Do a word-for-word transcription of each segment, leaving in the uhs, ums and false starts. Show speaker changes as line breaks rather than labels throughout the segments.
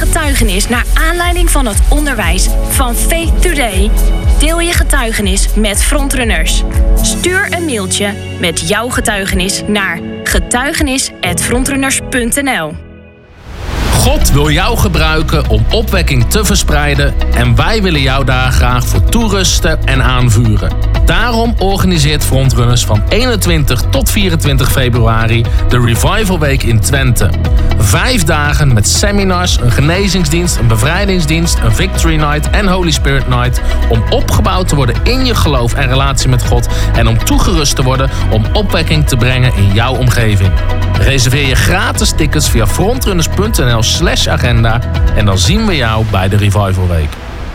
getuigenis naar aanleiding van het onderwijs van Faith Today? Deel je getuigenis met Frontrunners. Stuur een mailtje met jouw getuigenis naar getuigenis at frontrunners punt n l.
God wil jou gebruiken om opwekking te verspreiden en wij willen jou daar graag voor toerusten en aanvuren. Daarom organiseert Frontrunners van eenentwintig tot vierentwintig februari de Revival Week in Twente. Vijf dagen met seminars, een genezingsdienst, een bevrijdingsdienst, een Victory Night en Holy Spirit Night om opgebouwd te worden in je geloof en relatie met God en om toegerust te worden om opwekking te brengen in jouw omgeving. Reserveer je gratis tickets via frontrunners punt n l slash agenda en dan zien we jou bij de Revival Week.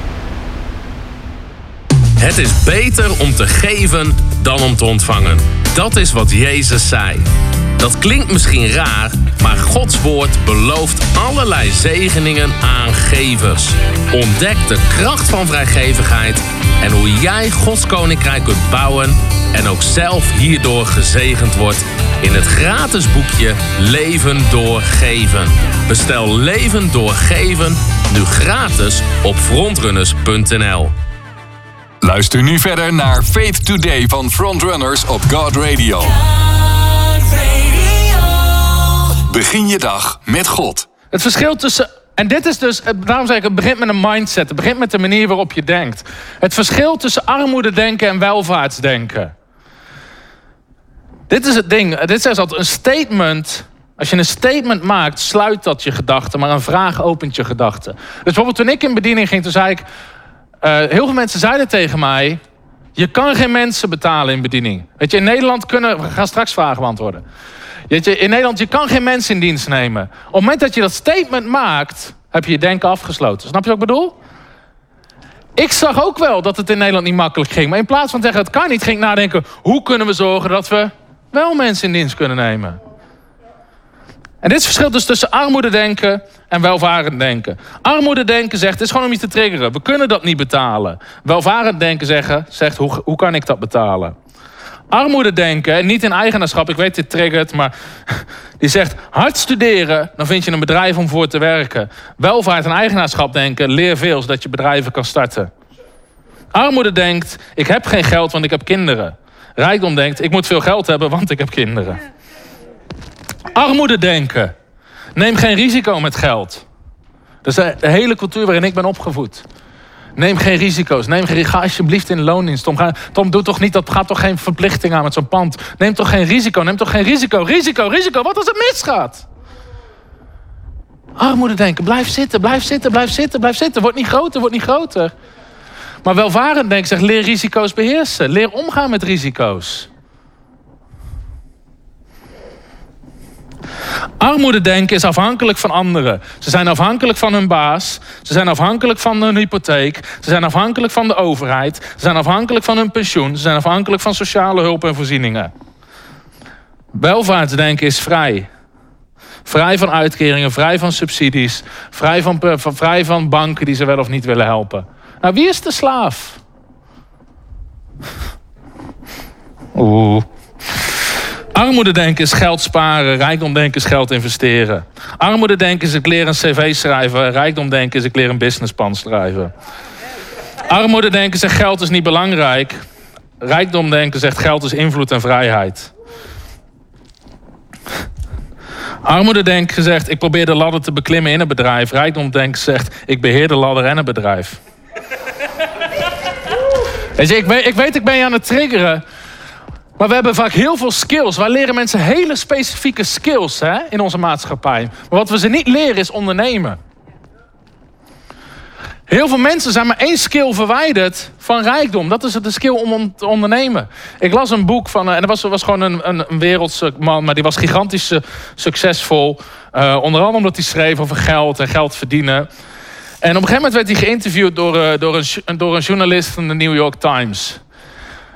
Het is beter om te geven dan om te ontvangen. Dat is wat Jezus zei. Dat klinkt misschien raar, maar Gods woord belooft allerlei zegeningen aan gevers. Ontdek de kracht van vrijgevigheid en hoe jij Gods koninkrijk kunt bouwen en ook zelf hierdoor gezegend wordt in het gratis boekje Leven door Geven. Bestel Leven door Geven nu gratis op frontrunners punt n l.
Luister nu verder naar Faith Today van Frontrunners op God Radio. God Radio. Begin je dag met God.
Het verschil tussen... En dit is dus... Daarom zeg ik, het begint met een mindset. Het begint met de manier waarop je denkt. Het verschil tussen armoededenken en welvaartsdenken. Dit is het ding. Dit is altijd een statement. Als je een statement maakt, sluit dat je gedachten. Maar een vraag opent je gedachten. Dus bijvoorbeeld toen ik in bediening ging, toen zei ik... Uh, heel veel mensen zeiden tegen mij... Je kan geen mensen betalen in bediening. Weet je, in Nederland kunnen... We gaan straks vragen beantwoorden. Weet je, in Nederland, je kan geen mensen in dienst nemen. Op het moment dat je dat statement maakt... heb je je denken afgesloten. Snap je wat ik bedoel? Ik zag ook wel dat het in Nederland niet makkelijk ging. Maar in plaats van te zeggen, het kan niet, ging ik nadenken... Hoe kunnen we zorgen dat we wel mensen in dienst kunnen nemen? En dit is het verschil dus tussen armoededenken en welvarend denken. Armoededenken zegt, het is gewoon om je te triggeren. We kunnen dat niet betalen. Welvarend denken zeggen, zegt, hoe, hoe kan ik dat betalen? Armoededenken, en niet in eigenaarschap, ik weet dit triggert, maar die zegt, hard studeren, dan vind je een bedrijf om voor te werken. Welvaart en eigenaarschap denken, leer veel zodat je bedrijven kan starten. Armoede denkt, ik heb geen geld, want ik heb kinderen. Rijkdom denkt, ik moet veel geld hebben, want ik heb kinderen. Armoede denken. Neem geen risico met geld. Dat is de hele cultuur waarin ik ben opgevoed. Neem geen risico's. Neem geen, ga alsjeblieft in loondienst. Tom, ga, Tom, doe toch niet, dat gaat toch geen verplichting aan met zo'n pand. Neem toch geen risico. Neem toch geen risico. Risico, risico. Wat als het misgaat? Armoede denken. Blijf zitten, blijf zitten, blijf zitten, blijf zitten. Wordt niet groter, wordt niet groter. Maar welvarend denken zegt, leer risico's beheersen. Leer omgaan met risico's. Armoededenken is afhankelijk van anderen. Ze zijn afhankelijk van hun baas. Ze zijn afhankelijk van hun hypotheek. Ze zijn afhankelijk van de overheid. Ze zijn afhankelijk van hun pensioen. Ze zijn afhankelijk van sociale hulp en voorzieningen. Welvaartsdenken is vrij. Vrij van uitkeringen, vrij van subsidies. Vrij van, vrij van banken die ze wel of niet willen helpen. Nou, wie is de slaaf? Oeh. Armoededenken is geld sparen, rijkdomdenken is geld investeren. Armoededenken is ik leer een cv schrijven, rijkdomdenken is ik leer een businessplan schrijven. Armoededenken zegt geld is niet belangrijk. Rijkdomdenken zegt geld is invloed en vrijheid. Armoededenken zegt ik probeer de ladder te beklimmen in een bedrijf. Rijkdomdenken zegt ik beheer de ladder en een bedrijf. Weet je, ik weet, ik weet ik ben je aan het triggeren. Maar we hebben vaak heel veel skills. Wij leren mensen hele specifieke skills hè, in onze maatschappij. Maar wat we ze niet leren is ondernemen. Heel veel mensen zijn maar één skill verwijderd van rijkdom. Dat is de skill om te ondernemen. Ik las een boek van, en dat was, was gewoon een, een, een wereldse man, maar die was gigantisch uh, succesvol. Uh, onder andere omdat hij schreef over geld en geld verdienen. En op een gegeven moment werd hij geïnterviewd door, uh, door, een, door een journalist van de New York Times.